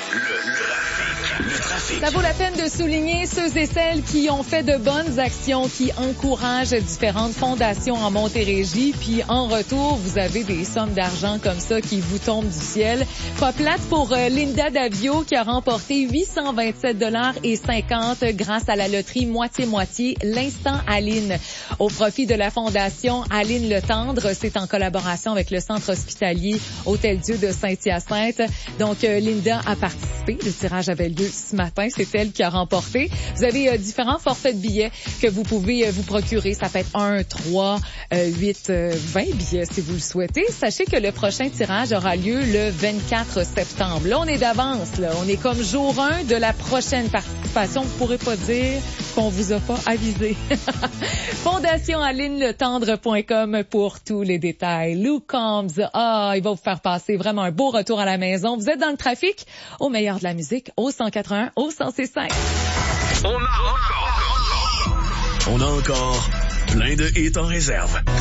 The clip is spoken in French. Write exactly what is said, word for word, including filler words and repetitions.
Le, le trafic. Le trafic. Ça vaut la peine de souligner ceux et celles qui ont fait de bonnes actions, qui encouragent différentes fondations en Montérégie. Puis en retour, vous avez des sommes d'argent comme ça qui vous tombent du ciel. Pas plate pour euh, Linda Davio qui a remporté huit cent vingt-sept dollars et cinquante grâce à la loterie moitié-moitié L'Instant Aline. Au profit de la fondation Aline Le Tendre, c'est en collaboration avec le centre hospitalier Hôtel-Dieu de Saint-Hyacinthe. Donc, euh, Linda a participé. Le tirage avait lieu ce matin. C'est elle qui a remporté. Vous avez euh, différents forfaits de billets que vous pouvez euh, vous procurer. Ça peut être un, trois, huit, vingt billets si vous le souhaitez. Sachez que le prochain tirage aura lieu le vingt-quatre septembre. Là, on est d'avance. Là, on est comme jour un de la prochaine participation. Vous ne pourrez pas dire qu'on vous a pas avisé. fondation aline le tendre point com pour tous les détails. Lou Combs, ah, il va vous faire passer vraiment un beau retour à la maison. Vous êtes dans le trafic, au meilleur de la musique, au cent quatre-un, au cent six cinq. On a encore, on a encore plein de hits en réserve.